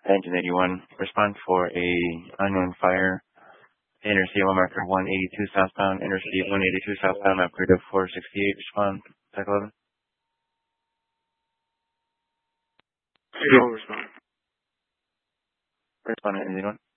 Engine 81, respond for a unknown fire. Interstate 1 marker 182 southbound, Interstate 182 southbound, map grid of 468, respond. Tech 11. Zero, respond. Respond to Engine 1.